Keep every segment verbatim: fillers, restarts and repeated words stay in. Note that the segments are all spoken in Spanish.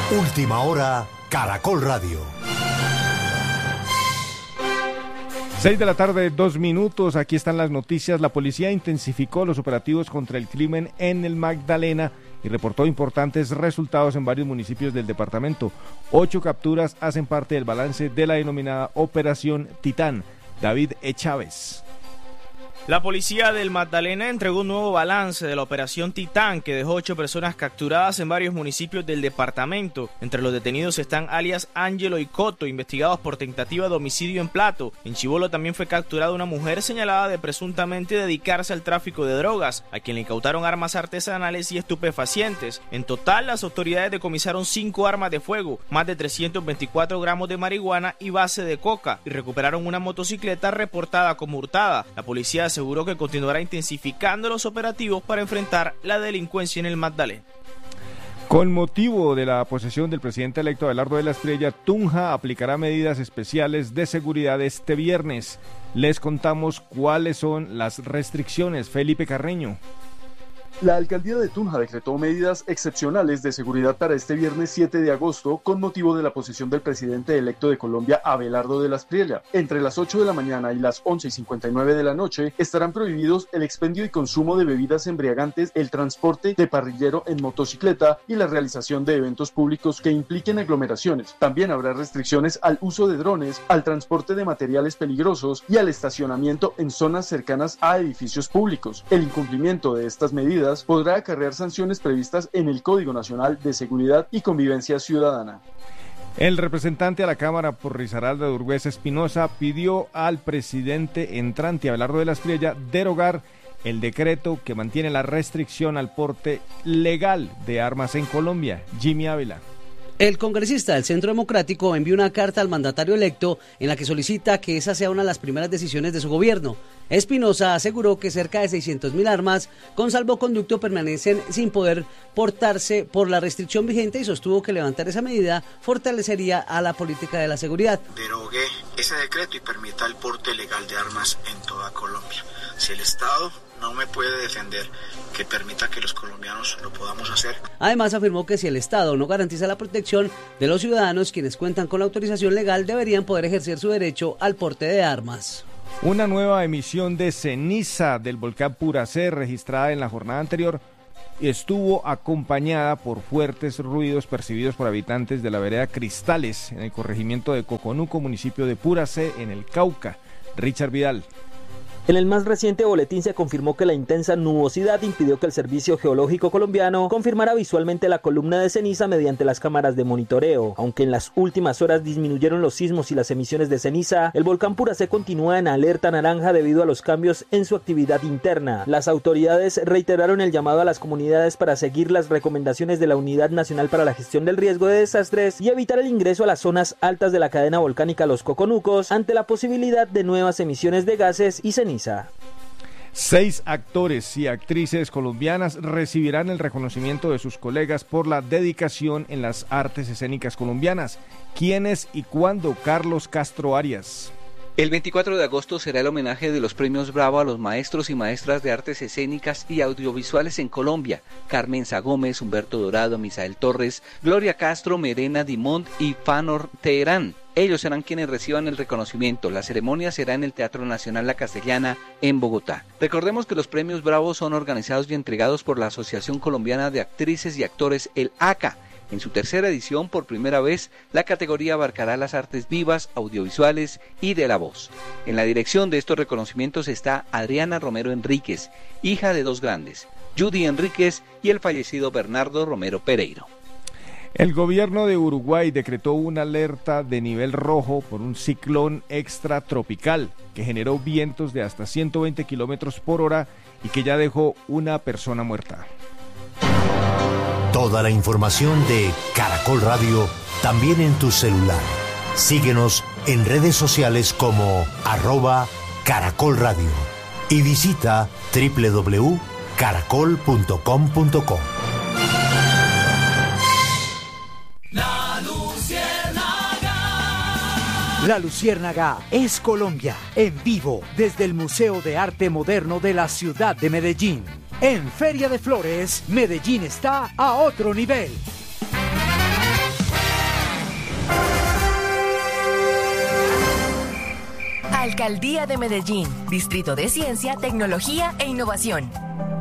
Última hora, Caracol Radio. Seis de la tarde, dos minutos, aquí están las noticias. La policía intensificó los operativos contra el crimen en el Magdalena y reportó importantes resultados en varios municipios del departamento. Ocho capturas hacen parte del balance de la denominada Operación Titán. David E. Chávez. La policía del Magdalena entregó un nuevo balance de la Operación Titán, que dejó ocho personas capturadas en varios municipios del departamento. Entre los detenidos están alias Ángelo y Coto, investigados por tentativa de homicidio en Plato. En Chibolo también fue capturada una mujer señalada de presuntamente dedicarse al tráfico de drogas, a quien le incautaron armas artesanales y estupefacientes. En total, las autoridades decomisaron cinco armas de fuego, más de trescientos veinticuatro gramos de marihuana y base de coca, y recuperaron una motocicleta reportada como hurtada. La policía aseguró que continuará intensificando los operativos para enfrentar la delincuencia en el Magdalena. Con motivo de la posesión del presidente electo Abelardo de la Espriella, Tunja aplicará medidas especiales de seguridad este viernes. Les contamos cuáles son las restricciones. Felipe Carreño. La alcaldía de Tunja decretó medidas excepcionales de seguridad para este viernes siete de agosto con motivo de la posesión del presidente electo de Colombia, Abelardo de la Espriella. Entre las ocho de la mañana y las once y cincuenta y nueve de la noche estarán prohibidos el expendio y consumo de bebidas embriagantes, el transporte de parrillero en motocicleta y la realización de eventos públicos que impliquen aglomeraciones. También habrá restricciones al uso de drones, al transporte de materiales peligrosos y al estacionamiento en zonas cercanas a edificios públicos. El incumplimiento de estas medidas podrá acarrear sanciones previstas en el Código Nacional de Seguridad y Convivencia Ciudadana. El representante a la Cámara por Risaralda de Urgüesa Espinosa pidió al presidente entrante Abelardo de la Espriella derogar el decreto que mantiene la restricción al porte legal de armas en Colombia. Jimmy Ávila. El congresista del Centro Democrático envió una carta al mandatario electo en la que solicita que esa sea una de las primeras decisiones de su gobierno. Espinosa aseguró que cerca de seiscientas mil armas con salvoconducto permanecen sin poder portarse por la restricción vigente y sostuvo que levantar esa medida fortalecería a la política de la seguridad. Derogue ese decreto y permita el porte legal de armas en toda Colombia. Si el Estado no me puede defender, que permita que los colombianos lo podamos hacer. Además afirmó que si el Estado no garantiza la protección de los ciudadanos, quienes cuentan con la autorización legal deberían poder ejercer su derecho al porte de armas. Una nueva emisión de ceniza del volcán Puracé registrada en la jornada anterior estuvo acompañada por fuertes ruidos percibidos por habitantes de la vereda Cristales en el corregimiento de Coconuco, municipio de Puracé, en el Cauca. Richard Vidal. En el más reciente boletín se confirmó que la intensa nubosidad impidió que el Servicio Geológico Colombiano confirmara visualmente la columna de ceniza mediante las cámaras de monitoreo. Aunque en las últimas horas disminuyeron los sismos y las emisiones de ceniza, el volcán Puracé continúa en alerta naranja debido a los cambios en su actividad interna. Las autoridades reiteraron el llamado a las comunidades para seguir las recomendaciones de la Unidad Nacional para la Gestión del Riesgo de Desastres y evitar el ingreso a las zonas altas de la cadena volcánica Los Coconucos ante la posibilidad de nuevas emisiones de gases y ceniza. Seis actores y actrices colombianas recibirán el reconocimiento de sus colegas por la dedicación en las artes escénicas colombianas. ¿Quiénes y cuándo? Carlos Castro Arias. El veinticuatro de agosto será el homenaje de los premios Bravo a los maestros y maestras de artes escénicas y audiovisuales en Colombia: Carmen Gómez, Humberto Dorado, Misael Torres, Gloria Castro, Merena Dimont y Fanor Teherán. Ellos serán quienes reciban el reconocimiento. La ceremonia será en el Teatro Nacional La Castellana, en Bogotá. Recordemos que los premios Bravo son organizados y entregados por la Asociación Colombiana de Actrices y Actores, el A C A. En su tercera edición, por primera vez, la categoría abarcará las artes vivas, audiovisuales y de la voz. En la dirección de estos reconocimientos está Adriana Romero Enríquez, hija de dos grandes, Judy Enríquez y el fallecido Bernardo Romero Pereiro. El gobierno de Uruguay decretó una alerta de nivel rojo por un ciclón extratropical que generó vientos de hasta ciento veinte kilómetros por hora y que ya dejó una persona muerta. Toda la información de Caracol Radio también en tu celular. Síguenos en redes sociales como arroba Caracol Radio y visita doble u doble u doble u punto caracol punto com punto co. La Luciérnaga. La Luciérnaga es Colombia, en vivo desde el Museo de Arte Moderno de la ciudad de Medellín. En Feria de Flores, Medellín está a otro nivel. Alcaldía de Medellín, Distrito de Ciencia, Tecnología e Innovación.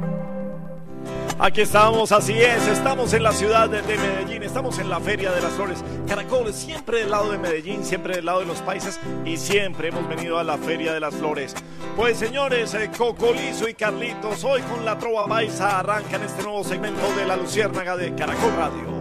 Aquí estamos, así es, estamos en la ciudad de, de Medellín, estamos en la Feria de las Flores. Caracol, siempre del lado de Medellín, siempre del lado de los paisas y siempre hemos venido a la Feria de las Flores. Pues señores, eh, Cocolizo y Carlitos, hoy con la Trova Paisa arrancan este nuevo segmento de La Luciérnaga de Caracol Radio.